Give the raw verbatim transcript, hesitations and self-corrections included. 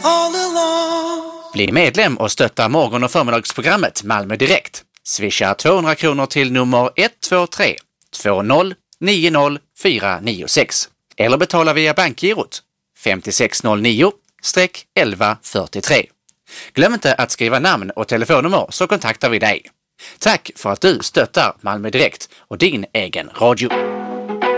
all along. Bli medlem och stötta morgon- och förmiddagsprogrammet Malmö Direkt. Swisha tvåhundra kronor till nummer ett två tre två noll nio noll fyra nio sex eller betala via bankgirot fem sex noll nio elva fyrtiotre. Glöm inte att skriva namn och telefonnummer så kontaktar vi dig. Tack för att du stöttar Malmö Direkt och din egen radio.